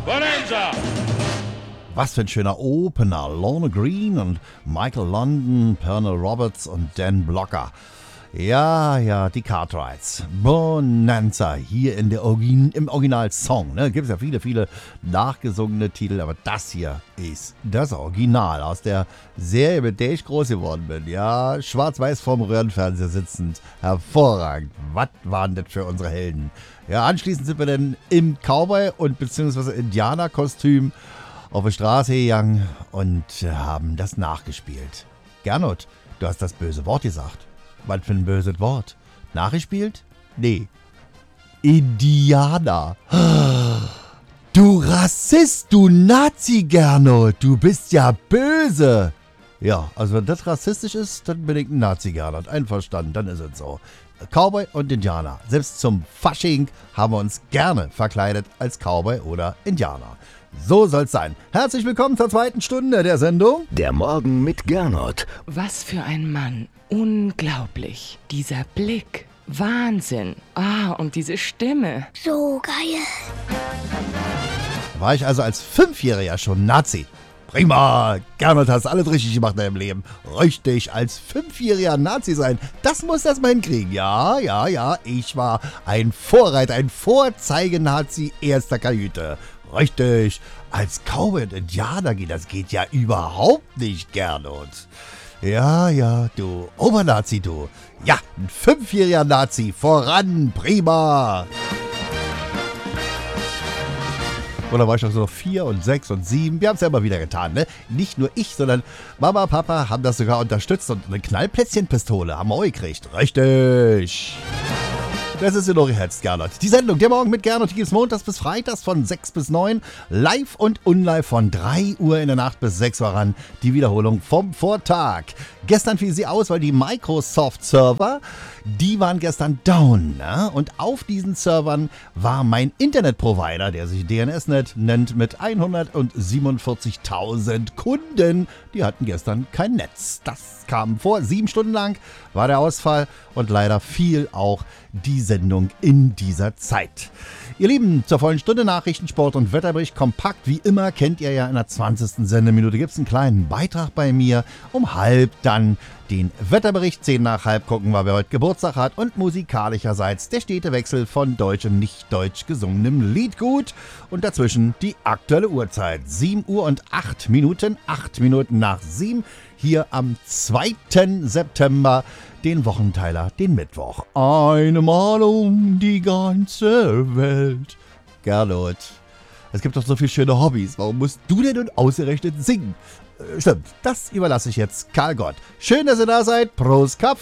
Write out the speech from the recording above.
Bonanza! Was für ein schöner Opener. Lorna Green und Michael London, Pernell Roberts und Dan Blocker. Ja, die Cartwrights. Bonanza, hier im Original-Song. Ne? Gibt es ja viele nachgesungene Titel, aber das hier ist das Original aus der Serie, mit der ich groß geworden bin. Ja, schwarz-weiß vorm Röhrenfernseher sitzend. Hervorragend. Was waren das für unsere Helden? Ja, anschließend sind wir dann im Cowboy- und beziehungsweise Indianerkostüm auf der Straße gegangen und haben das nachgespielt. Gernot, du hast das böse Wort gesagt. Was für ein böses Wort? Nachgespielt? Nee. Indianer. Du Rassist, du Nazi, Gernot. Du bist ja böse. Ja, also wenn das rassistisch ist, dann bin ich ein Nazi, Gernot. Einverstanden, dann ist es so. Cowboy und Indianer. Selbst zum Fasching haben wir uns gerne verkleidet als Cowboy oder Indianer. So soll's sein. Herzlich willkommen zur zweiten Stunde der Sendung. Der Morgen mit Gernot. Was für ein Mann. Unglaublich. Dieser Blick. Wahnsinn. Und diese Stimme. So geil. War ich also als 5-Jähriger schon Nazi? Prima, Gernot, hast alles richtig gemacht in deinem Leben. Richtig, als 5-jähriger Nazi sein, das muss das mal hinkriegen. Ja, ich war ein Vorreiter, ein Vorzeigenazi erster Kajüte. Richtig, als Cowboy und Indianer das geht ja überhaupt nicht, Gernot. Ja, du Obernazi, du. Ja, ein 5-jähriger Nazi, voran, prima. Oder war ich noch so 4 und 6 und 7? Wir haben es ja immer wieder getan, ne? Nicht nur ich, sondern Mama, Papa haben das sogar unterstützt und eine Knallplätzchenpistole haben wir auch gekriegt. Richtig. Das ist in eure Herz, Gernot. Die Sendung Der Morgen mit Gernot, die gibt es montags bis freitags von 6 bis 9, live und unlive von 3 Uhr in der Nacht bis 6 Uhr ran. Die Wiederholung vom Vortag. Gestern fiel sie aus, weil die Microsoft-Server, die waren gestern down. Ne? Und auf diesen Servern war mein Internetprovider, der sich DNSNet nennt, mit 147.000 Kunden. Die hatten gestern kein Netz. Das kam vor. 7 Stunden lang war der Ausfall und leider fiel auch die Sendung in dieser Zeit. Ihr Lieben, zur vollen Stunde Nachrichten, Sport und Wetterbericht kompakt. Wie immer kennt ihr ja, in der 20. Sendeminute gibt es einen kleinen Beitrag bei mir. Um halb dann den Wetterbericht, 10 nach halb gucken wir, wer heute Geburtstag hat. Und musikalischerseits der stete Wechsel von deutsch und nicht deutsch gesungenem Liedgut. Und dazwischen die aktuelle Uhrzeit. 7 Uhr und 8 Minuten, 8 Minuten nach 7. Hier am 2. September, den Wochenteiler, den Mittwoch. Einmal um die ganze Welt. Gernot, es gibt doch so viele schöne Hobbys. Warum musst du denn nun ausgerechnet singen? Stimmt, das überlasse ich jetzt Karl Gott. Schön, dass ihr da seid. Prost, Kaffee.